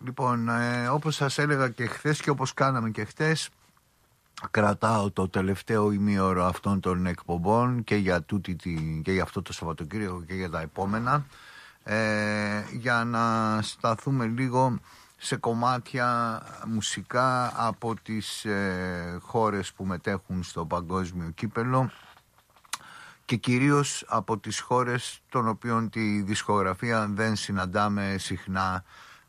Λοιπόν, όπως σας έλεγα και χθες και όπως κάναμε και χθες, κρατάω το τελευταίο ημίωρο αυτών των εκπομπών και για αυτό το Σαββατοκύριακο και για τα επόμενα, για να σταθούμε λίγο σε κομμάτια μουσικά από τις χώρες που μετέχουν στο παγκόσμιο κύπελλο και κυρίως από τις χώρες των οποίων τη δισκογραφία δεν συναντάμε συχνά,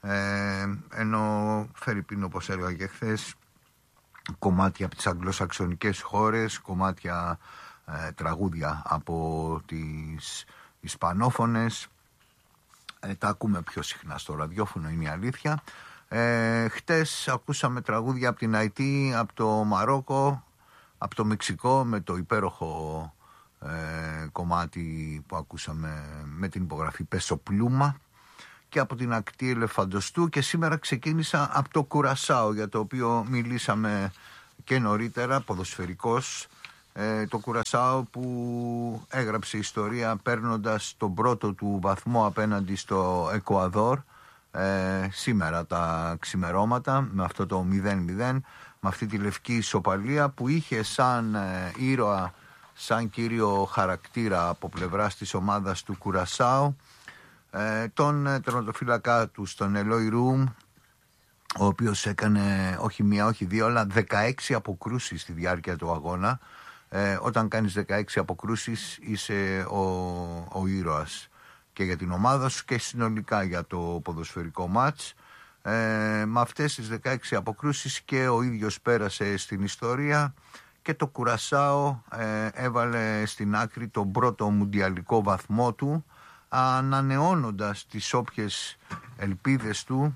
ενώ φερειπίν, όπως έλεγα και χθες, κομμάτια από τις αγγλοσαξονικές χώρες, κομμάτια τραγούδια από τις ισπανόφωνες, τα ακούμε πιο συχνά στο ραδιόφωνο, είναι η αλήθεια. Χτες ακούσαμε τραγούδια από την Αϊτή, από το Μαρόκο, από το Μεξικό, με το υπέροχο κομμάτι που ακούσαμε με την υπογραφή Πεσοπλούμα, και από την ακτή Ελεφαντοστού, και σήμερα ξεκίνησα από το Κουρασάο, για το οποίο μιλήσαμε και νωρίτερα, ποδοσφαιρικός. Το Κουρασάο που έγραψε ιστορία παίρνοντας τον πρώτο του βαθμό απέναντι στο Εκουαδόρ σήμερα τα ξημερώματα, με αυτό το 0-0, με αυτή τη λευκή ισοπαλία που είχε σαν ήρωα, σαν κύριο χαρακτήρα από πλευράς της ομάδας του Κουρασάου, τον τερματοφύλακά του, στον Ελόι Ρουμ, ο οποίος έκανε όχι μία όχι δύο αλλά 16 αποκρούσεις στη διάρκεια του αγώνα. Όταν κάνεις 16 αποκρούσεις είσαι ο ήρωας και για την ομάδα σου και συνολικά για το ποδοσφαιρικό μάτς. Με αυτές τις 16 αποκρούσεις και ο ίδιος πέρασε στην ιστορία και το Κουρασάο έβαλε στην άκρη τον πρώτο μουντιαλικό βαθμό του, ανανεώνοντας τις όποιες ελπίδες του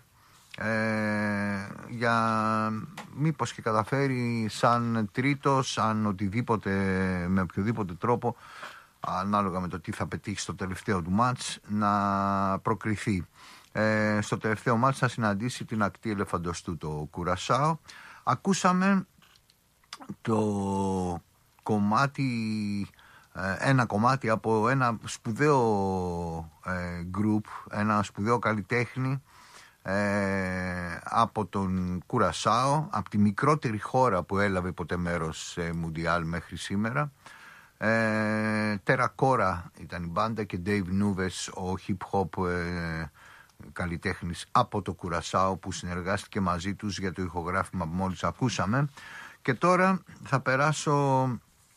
για μήπως και καταφέρει σαν τρίτος, σαν οτιδήποτε, με οποιοδήποτε τρόπο, ανάλογα με το τι θα πετύχει στο τελευταίο του μάτς, να προκριθεί. Στο τελευταίο μάτς θα συναντήσει την ακτή Ελεφαντοστού, το Κουρασάο. Ακούσαμε το κομμάτι, ένα κομμάτι από ένα σπουδαίο group, ένα σπουδαίο καλλιτέχνη από τον Κουρασάο, από τη μικρότερη χώρα που έλαβε ποτέ μέρος σε Μουντιάλ μέχρι σήμερα. Τερακόρα ήταν η μπάντα και Dave Nuves, ο hip hop καλλιτέχνης από το Κουρασάο, που συνεργάστηκε μαζί τους για το ηχογράφημα που μόλις ακούσαμε. Και τώρα θα περάσω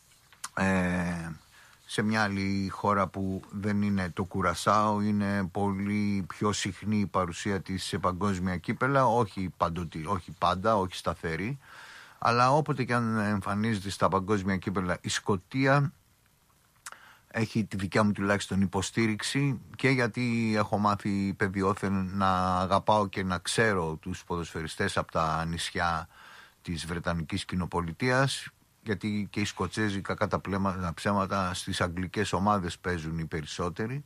σε μια άλλη χώρα που δεν είναι το Κουρασάο, είναι πολύ πιο συχνή η παρουσία της σε παγκόσμια κύπελα, όχι πάντα, όχι σταθερή, αλλά όποτε και αν εμφανίζεται στα παγκόσμια κύπελα η Σκωτία έχει τη δικιά μου τουλάχιστον υποστήριξη, και γιατί έχω μάθει παιδιόθεν να αγαπάω και να ξέρω τους ποδοσφαιριστές από τα νησιά της Βρετανικής κοινοπολιτείας, γιατί και οι Σκοτσέζοι, κακά τα ψέματα, στις αγγλικές ομάδες παίζουν οι περισσότεροι.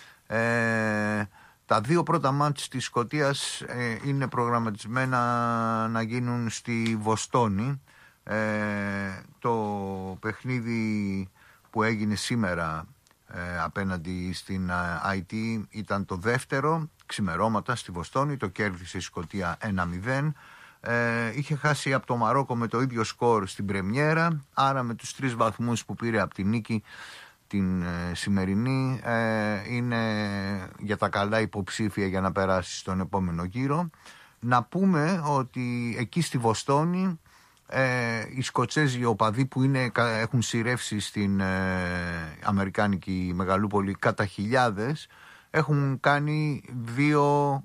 Τα δύο πρώτα μάτς της Σκωτίας είναι προγραμματισμένα να γίνουν στη Βοστόνη. Το παιχνίδι που έγινε σήμερα απέναντι στην IT ήταν το δεύτερο, ξημερώματα στη Βοστόνη, το κέρδισε η Σκωτία 1-0. Είχε χάσει από το Μαρόκο με το ίδιο σκορ στην πρεμιέρα, άρα με τους 3 βαθμούς που πήρε από τη νίκη την σημερινή είναι για τα καλά υποψήφια για να περάσει στον επόμενο γύρο. Να πούμε ότι εκεί στη Βοστόνη οι Σκοτσέζοι οπαδοί που έχουν σειρεύσει στην αμερικάνικη μεγαλούπολη κατά χιλιάδες, έχουν κάνει 2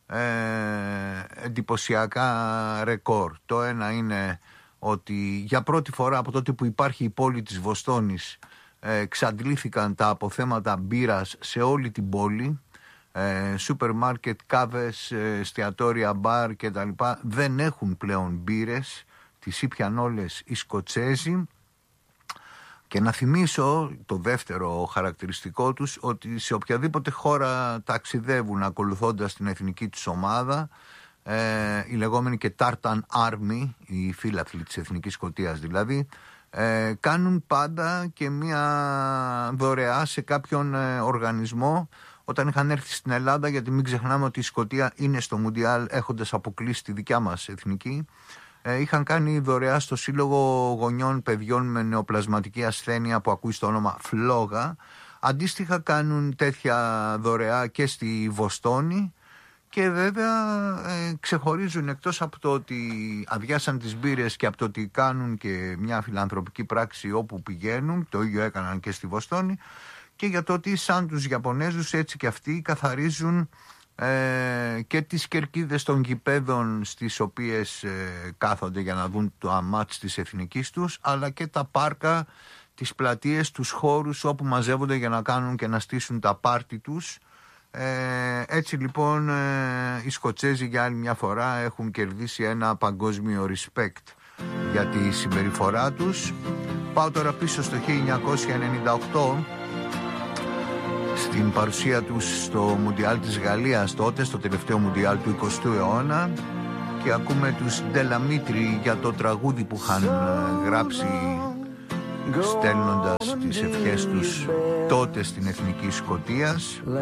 εντυπωσιακά ρεκόρ. Το ένα είναι ότι για πρώτη φορά από τότε που υπάρχει η πόλη της Βοστόνης εξαντλήθηκαν τα αποθέματα μπύρας σε όλη την πόλη. Σούπερ μάρκετ, κάβες, εστιατόρια, μπαρ κτλ. Δεν έχουν πλέον μπύρες, τις ήπιαν όλες οι Σκοτσέζοι. Και να θυμίσω το δεύτερο χαρακτηριστικό τους, ότι σε οποιαδήποτε χώρα ταξιδεύουν ακολουθώντας την εθνική τους ομάδα, η λεγόμενη και Tartan Army, οι φύλαθλοι της Εθνικής Σκωτίας δηλαδή, κάνουν πάντα και μια δωρεά σε κάποιον οργανισμό, όταν είχαν έρθει στην Ελλάδα, γιατί μην ξεχνάμε ότι η Σκωτία είναι στο Μουντιάλ έχοντας αποκλείσει τη δικιά μας εθνική, είχαν κάνει δωρεά στο Σύλλογο Γονιών Παιδιών με Νεοπλασματική Ασθένεια που ακούει στο όνομα Φλόγα. Αντίστοιχα κάνουν τέτοια δωρεά και στη Βοστόνη και βέβαια ξεχωρίζουν, εκτός από το ότι αδειάσαν τις μπύρες και από το ότι κάνουν και μια φιλανθρωπική πράξη όπου πηγαίνουν, το ίδιο έκαναν και στη Βοστόνη, και για το ότι σαν τους Ιαπωνέζους έτσι και αυτοί καθαρίζουν και τις κερκίδες των γηπέδων στις οποίες κάθονται για να δουν το μάτς της εθνικής τους, αλλά και τα πάρκα, τις πλατείες, τους χώρους όπου μαζεύονται για να κάνουν και να στήσουν τα πάρτι τους. Έτσι λοιπόν οι Σκοτσέζοι για άλλη μια φορά έχουν κερδίσει ένα παγκόσμιο respect για τη συμπεριφορά τους. Πάω τώρα πίσω στο 1998, στην παρουσία τους στο Μουντιάλ της Γαλλίας τότε, στο τελευταίο Μουντιάλ του 20ου αιώνα, και ακούμε τους Ντελαμίτρι για το τραγούδι που είχαν γράψει στέλνοντας τις ευχές τους τότε στην εθνική Σκωτίας.